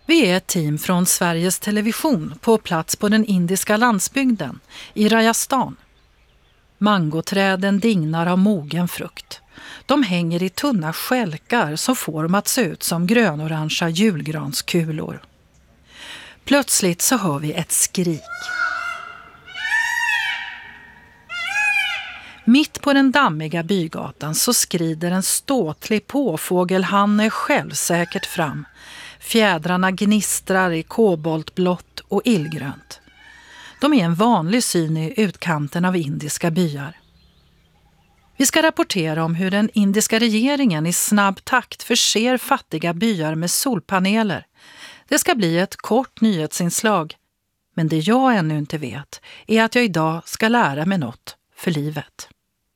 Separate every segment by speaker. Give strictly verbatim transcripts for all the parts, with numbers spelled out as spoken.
Speaker 1: Vi är ett team från Sveriges Television på plats på den indiska landsbygden i Rajasthan. Mangoträden dignar av mogen frukt. De hänger i tunna skälkar som får dem att se ut som grönorangea julgranskulor. Plötsligt så hör vi ett skrik. Mitt på den dammiga bygatan så skrider en ståtlig påfågelhanne självsäkert fram. Fjädrarna gnistrar i koboltblått och illgrönt. De är en vanlig syn i utkanten av indiska byar. Vi ska rapportera om hur den indiska regeringen i snabb takt förser fattiga byar med solpaneler. Det ska bli ett kort nyhetsinslag. Men det jag ännu inte vet är att jag idag ska lära mig något för livet.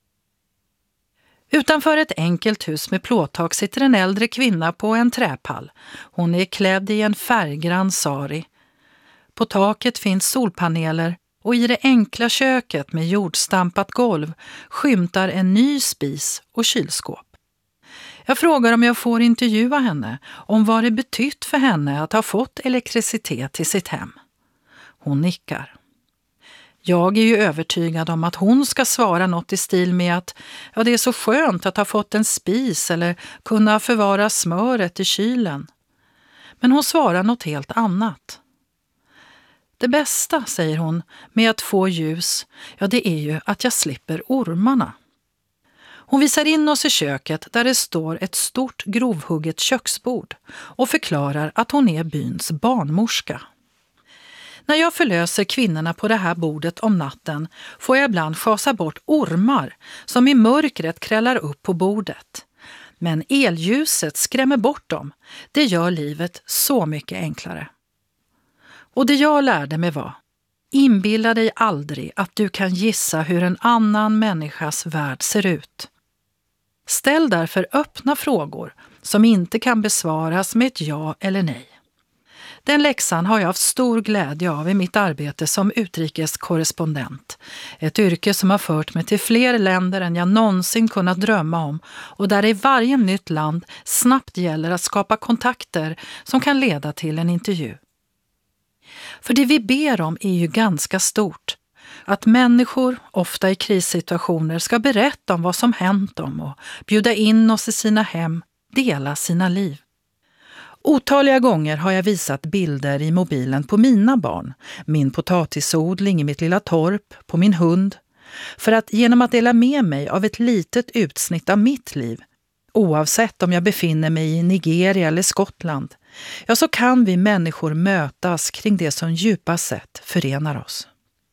Speaker 1: Utanför ett enkelt hus med plåttak sitter en äldre kvinna på en träpall. Hon är klädd i en färggrann sari. På taket finns solpaneler och i det enkla köket med jordstampat golv skymtar en ny spis och kylskåp. Jag frågar om jag får intervjua henne om vad det betytt för henne att ha fått elektricitet till sitt hem. Hon nickar. Jag är ju övertygad om att hon ska svara något i stil med att ja, det är så skönt att ha fått en spis eller kunna förvara smöret i kylen. Men hon svarar något helt annat. Det bästa, säger hon, med att få ljus, ja det är ju att jag slipper ormarna. Hon visar in oss i köket där det står ett stort grovhugget köksbord och förklarar att hon är byns barnmorska. När jag förlöser kvinnorna på det här bordet om natten får jag ibland schasa bort ormar som i mörkret krällar upp på bordet. Men elljuset skrämmer bort dem. Det gör livet så mycket enklare. Och det jag lärde mig var: inbilla dig aldrig att du kan gissa hur en annan människas värld ser ut. Ställ därför öppna frågor som inte kan besvaras med ett ja eller nej. Den läxan har jag haft stor glädje av i mitt arbete som utrikeskorrespondent. Ett yrke som har fört mig till fler länder än jag någonsin kunnat drömma om och där det i varje nytt land snabbt gäller att skapa kontakter som kan leda till en intervju. För det vi ber om är ju ganska stort. Att människor, ofta i krissituationer, ska berätta om vad som hänt dem och bjuda in oss i sina hem, dela sina liv. Otaliga gånger har jag visat bilder i mobilen på mina barn, min potatisodling i mitt lilla torp, på min hund. För att genom att dela med mig av ett litet utsnitt av mitt liv, oavsett om jag befinner mig i Nigeria eller Skottland, ja så kan vi människor mötas kring det som djupast sett förenar oss.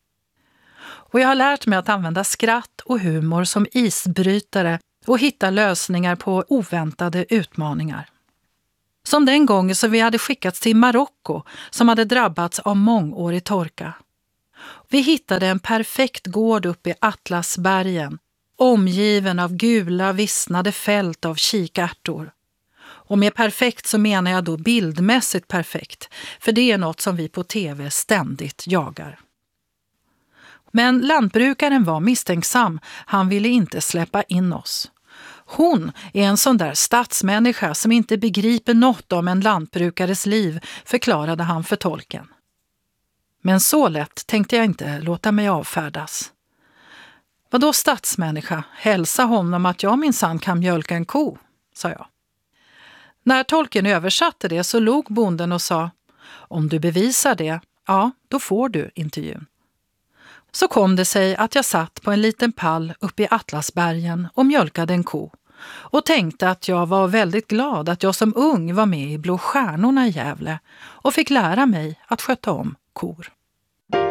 Speaker 1: Och jag har lärt mig att använda skratt och humor som isbrytare och hitta lösningar på oväntade utmaningar. Som den gången så vi hade skickats till Marocko som hade drabbats av mångårig torka. Vi hittade en perfekt gård uppe i Atlasbergen, omgiven av gula vissnade fält av kikärtor. Och med perfekt så menar jag då bildmässigt perfekt, för det är något som vi på tv ständigt jagar. Men lantbrukaren var misstänksam, han ville inte släppa in oss. Hon är en sån där stadsmänniska som inte begriper något om en lantbrukares liv, förklarade han för tolken. Men så lätt tänkte jag inte låta mig avfärdas. Vadå stadsmänniska? Hälsa honom att jag minsann kan mjölka en ko, sa jag. När tolken översatte det så log bonden och sa: om du bevisar det, ja, då får du intervjun. Så kom det sig att jag satt på en liten pall uppe i Atlasbergen och mjölkade en ko och tänkte att jag var väldigt glad att jag som ung var med i Blå stjärnorna i Gävle och fick lära mig att sköta om kor.